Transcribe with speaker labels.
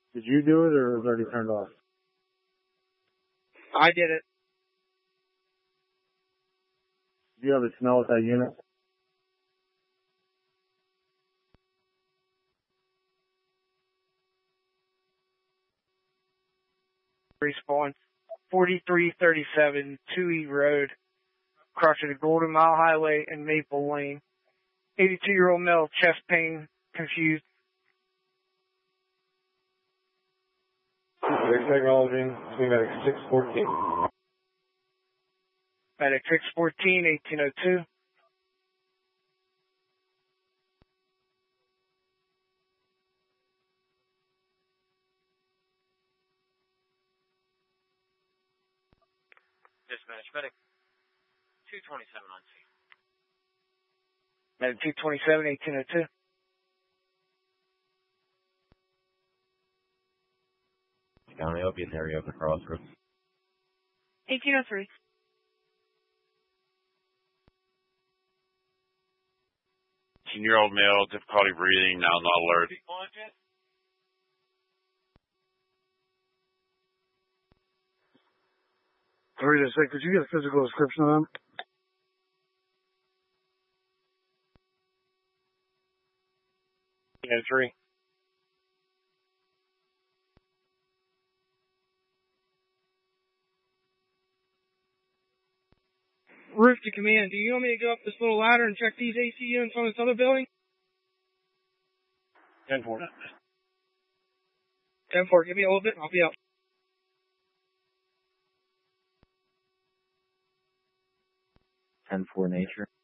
Speaker 1: Did you do it or was it already turned off?
Speaker 2: I did it.
Speaker 1: Do you have a smell with that unit?
Speaker 2: Respawn. 4337 2E Road, crossing the Golden Mile Highway and Maple Lane. 82-year-old male, chest pain, confused.
Speaker 1: Technology, medic 614.
Speaker 2: Medic 614, 1802.
Speaker 3: Dispatch, medic 227 on scene.
Speaker 2: Medic 227, 1802.
Speaker 4: County Opiate area of the Crossroads.
Speaker 5: 1803.
Speaker 6: Year-old male, difficulty breathing, now not alert.
Speaker 1: Sorry to say, could you get a physical description of them?
Speaker 2: Yeah, 3. Roof to command. Do you want me to go up this little ladder and check these ACU in front of this other building?
Speaker 1: 10-4.
Speaker 2: 10-4, give me a little bit, I'll be out.
Speaker 4: 10-4 nature.